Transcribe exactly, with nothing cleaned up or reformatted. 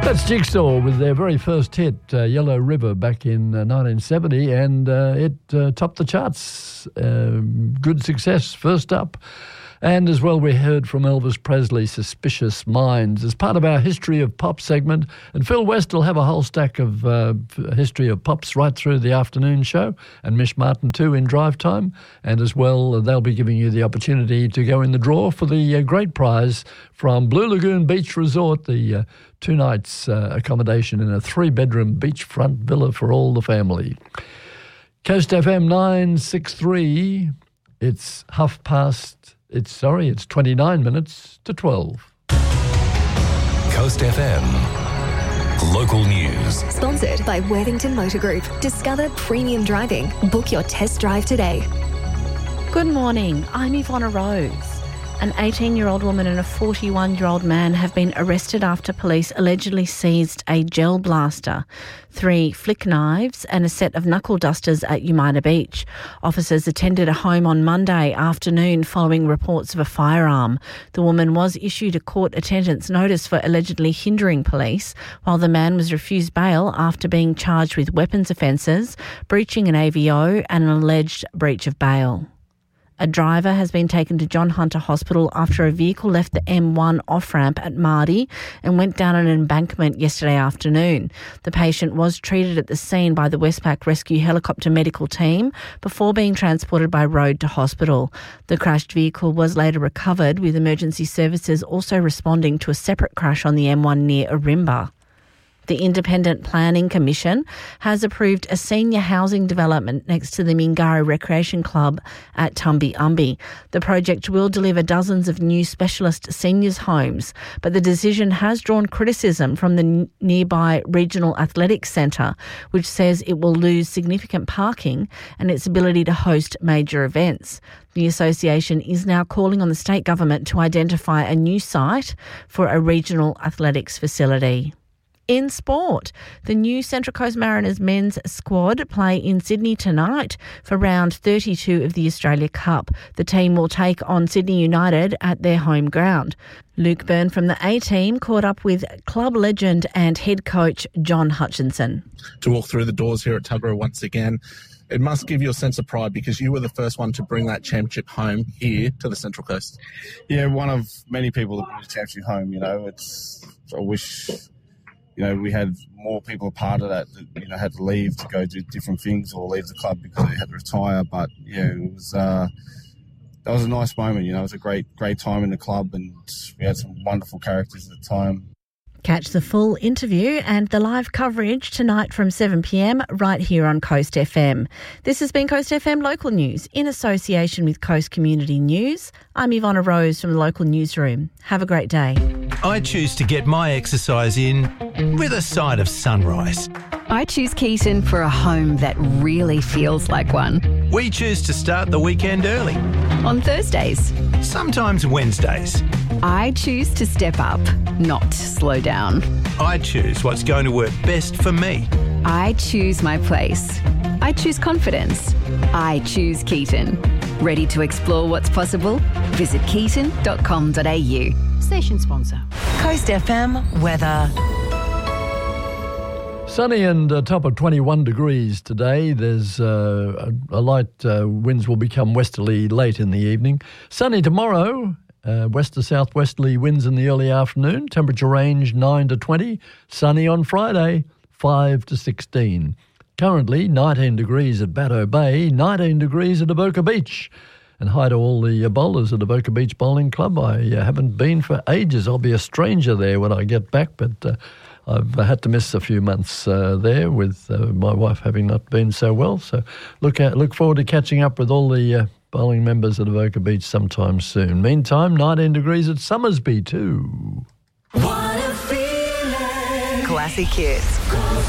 That's Jigsaw with their very first hit, uh, Yellow River, back in uh, nineteen seventy, and uh, it uh, topped the charts. Uh, good success, first up. And as well, we heard from Elvis Presley, Suspicious Minds, as part of our History of Pop segment. And Phil West will have a whole stack of uh, History of Pops right through the afternoon show, and Mish Martin too in drive time. And as well, they'll be giving you the opportunity to go in the draw for the uh, great prize from Blue Lagoon Beach Resort, the uh, two nights uh, accommodation in a three-bedroom beachfront villa for all the family. Coast F M nine sixty-three, it's half past... It's sorry, it's twenty-nine minutes to twelve. Coast F M. Local news. Sponsored by Worthington Motor Group. Discover premium driving. Book your test drive today. Good morning. I'm Ivonna Rose. An eighteen-year-old woman and a forty-one-year-old man have been arrested after police allegedly seized a gel blaster, three flick knives and a set of knuckle dusters at Umina Beach. Officers attended a home on Monday afternoon following reports of a firearm. The woman was issued a court attendance notice for allegedly hindering police, while the man was refused bail after being charged with weapons offences, breaching an A V O and an alleged breach of bail. A driver has been taken to John Hunter Hospital after a vehicle left the M one off-ramp at Mardi and went down an embankment yesterday afternoon. The patient was treated at the scene by the Westpac Rescue Helicopter medical team before being transported by road to hospital. The crashed vehicle was later recovered, with emergency services also responding to a separate crash on the M one near Ourimbah. The Independent Planning Commission has approved a senior housing development next to the Mingara Recreation Club at Tumbi Umbi. The project will deliver dozens of new specialist seniors' homes, but the decision has drawn criticism from the n- nearby Regional Athletics Centre, which says it will lose significant parking and its ability to host major events. The association is now calling on the state government to identify a new site for a regional athletics facility. In sport, the new Central Coast Mariners men's squad play in Sydney tonight for round thirty-two of the Australia Cup. The team will take on Sydney United at their home ground. Luke Byrne from the A-team caught up with club legend and head coach John Hutchinson. To walk through the doors here at Tuggerah once again, it must give you a sense of pride because you were the first one to bring that championship home here to the Central Coast. Yeah, one of many people that brought the championship home. You know, it's I wish... You know, we had more people a part of that that, you know, had to leave to go do different things or leave the club because they had to retire. But, yeah, it was, uh, that was a nice moment. You know, it was a great, great time in the club and we had some wonderful characters at the time. Catch the full interview and the live coverage tonight from seven p.m. right here on Coast F M. This has been Coast F M Local News in association with Coast Community News. I'm Ivonna Rose from the local newsroom. Have a great day. I choose to get my exercise in with a side of sunrise. I choose Keaton for a home that really feels like one. We choose to start the weekend early. On Thursdays. Sometimes Wednesdays. I choose to step up, not slow down. I choose what's going to work best for me. I choose my place. I choose confidence. I choose Keaton. Ready to explore what's possible? Visit keaton dot com dot a u. Station sponsor. Coast F M weather. Sunny and a top of twenty-one degrees today. There's uh, a, a light uh, winds will become westerly late in the evening. Sunny tomorrow. Uh, west to southwesterly winds in the early afternoon. Temperature range nine to twenty. Sunny on Friday, five to sixteen. Currently nineteen degrees at Batto Bay, nineteen degrees at Avoca Beach. And hi to all the uh, bowlers at Avoca Beach Bowling Club. I uh, haven't been for ages. I'll be a stranger there when I get back, but uh, I've had to miss a few months uh, there with uh, my wife having not been so well. So look at, look forward to catching up with all the uh, bowling members at Avoca Beach sometime soon. Meantime, nineteen degrees at Summersby too. What a feeling. Classic hits.